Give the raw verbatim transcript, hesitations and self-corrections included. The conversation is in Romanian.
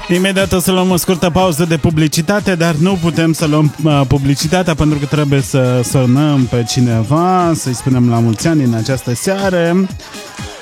Imediat o să luăm o scurtă pauză de publicitate, dar nu putem să luăm uh, publicitatea pentru că trebuie să sunăm pe cineva, să-i spunem la mulți ani în această seară.